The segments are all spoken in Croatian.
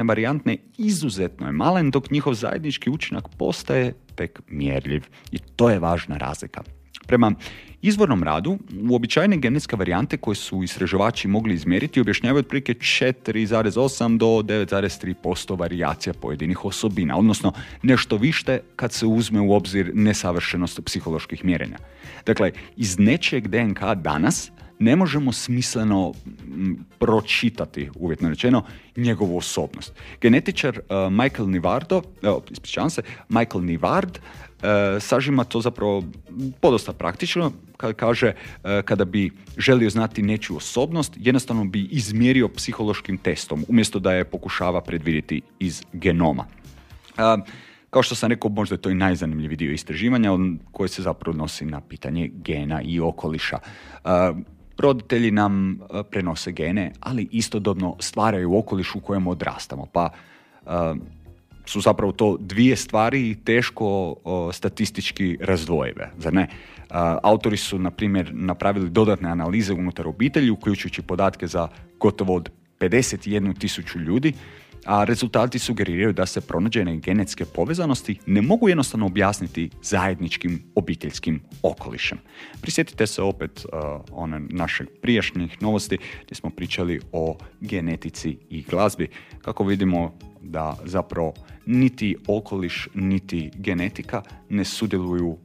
varijantne izuzetno je malen, dok njihov zajednički učinak postaje tek mjerljiv. I to je važna razlika. Prema izvornom radu, uobičajene genetske varijante koje su istraživači mogli izmjeriti objašnjavaju otprilike 4,8 do 9,3% varijacija pojedinih osobina, odnosno nešto više kad se uzme u obzir nesavršenost psiholoških mjerenja. Dakle, iz nečijeg DNK danas ne možemo smisleno pročitati, uvjetno rečeno, njegovu osobnost. Genetičar Michael Nivard sažima to zapravo podosta praktično, kada kaže kada bi želio znati nečiju osobnost, jednostavno bi izmjerio psihološkim testom, umjesto da je pokušava predvidjeti iz genoma. Kao što sam rekao, možda je to i najzanimljiviji dio istraživanja koje se zapravo odnosi na pitanje gena i okoliša. Roditelji nam prenose gene, ali istodobno stvaraju okoliš u kojem odrastamo, pa su zapravo to dvije stvari teško statistički razdvojive, zar ne? Autori su, na primjer, napravili dodatne analize unutar obitelji, uključujući podatke za gotovo od 51.000 ljudi, a rezultati sugeriraju da se pronađene genetske povezanosti ne mogu jednostavno objasniti zajedničkim obiteljskim okolišem. Prisjetite se opet one naših prijašnjih novosti gdje smo pričali o genetici i glazbi, kako vidimo da zapravo niti okoliš, niti genetika ne sudjeluju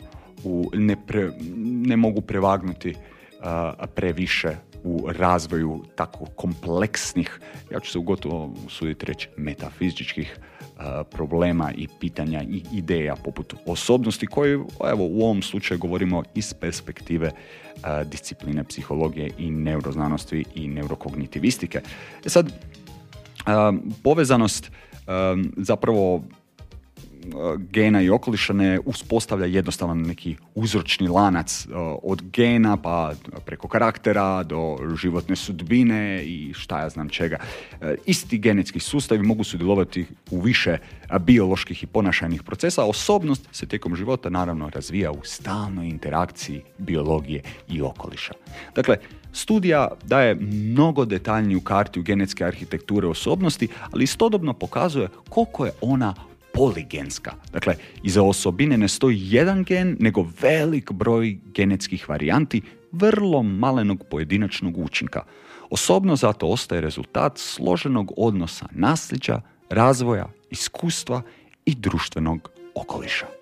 ne mogu prevagnuti previše u razvoju tako kompleksnih, ja ću se gotovo usuditi reći, metafizičkih problema i pitanja i ideja poput osobnosti koje, evo, u ovom slučaju govorimo iz perspektive discipline psihologije i neuroznanosti i neurokognitivistike. Sad, povezanost zapravo gena i okoliša ne uspostavlja jednostavan neki uzročni lanac od gena pa preko karaktera do životne sudbine i šta ja znam čega. Isti genetski sustavi mogu sudjelovati u više bioloških i ponašajnih procesa, a osobnost se tijekom života naravno razvija u stalnoj interakciji biologije i okoliša. Dakle, studija daje mnogo detaljniju kartu genetske arhitekture osobnosti, ali istodobno pokazuje koliko je ona poligenska. Dakle, iza osobine ne stoji jedan gen, nego velik broj genetskih varijanti vrlo malenog pojedinačnog učinka. Osobnost zato ostaje rezultat složenog odnosa nasljeđa, razvoja, iskustva i društvenog okoliša.